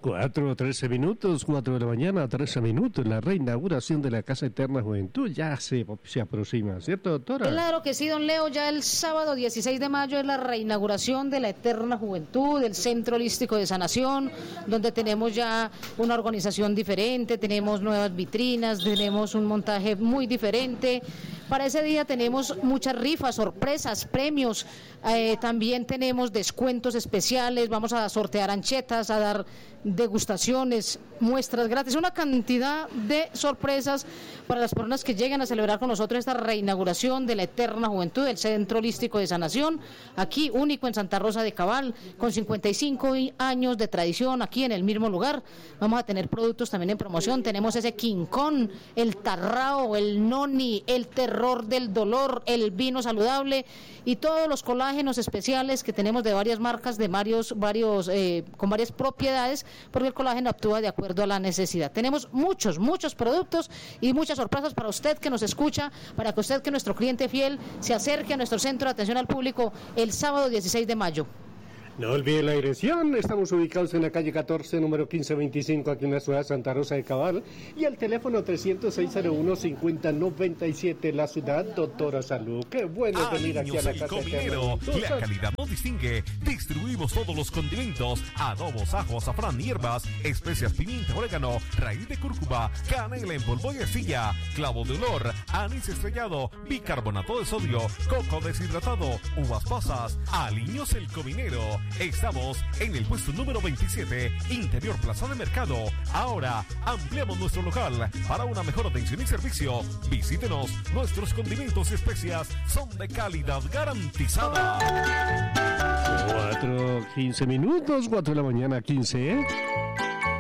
4:13, 4 de la mañana, 13 minutos. La reinauguración de la Casa Eterna Juventud ya se aproxima, ¿cierto, doctora? Claro que sí, don Leo. Ya el sábado 16 de mayo es la reinauguración de la Eterna Juventud, del Centro Holístico de Sanación, donde tenemos ya una organización diferente, tenemos nuevas vitrinas, tenemos un montaje muy diferente. Para ese día tenemos muchas rifas, sorpresas, premios, también tenemos descuentos especiales, vamos a sortear anchetas, a dar degustaciones, muestras gratis, una cantidad de sorpresas para las personas que lleguen a celebrar con nosotros esta reinauguración de la Eterna Juventud del Centro Holístico de Sanación, aquí único en Santa Rosa de Cabal, con 55 años de tradición, aquí en el mismo lugar. Vamos a tener productos también en promoción, tenemos ese quincón, el tarrao, el noni, el terror del dolor, el vino saludable y todos los colágenos especiales que tenemos de varias marcas, de con varias propiedades, porque el colágeno actúa de acuerdo a la necesidad. Tenemos muchos productos y muchas sorpresas para usted que nos escucha, para que usted, que nuestro cliente fiel, se acerque a nuestro centro de atención al público el sábado 16 de mayo. No olvide la dirección, estamos ubicados en la calle 14, número 1525, aquí en la ciudad de Santa Rosa de Cabal, y el teléfono 306-01-5097, la ciudad, Doctora Salud. Qué bueno es venir aquí a la Casa Eterna. La calidad nos distingue. Distribuimos todos los condimentos, adobos, ajo, azafrán, hierbas, especias, pimienta, orégano, raíz de cúrcuma, canela en polvo y arcilla, clavo de olor, anís estrellado, bicarbonato de sodio, coco deshidratado, uvas pasas, aliños el cominero. Estamos en el puesto número 27, Interior Plaza de Mercado. Ahora ampliamos nuestro local para una mejor atención y servicio. Visítenos, nuestros condimentos y especias son de calidad garantizada. 4:15, 4 de la mañana, 15, ¿eh?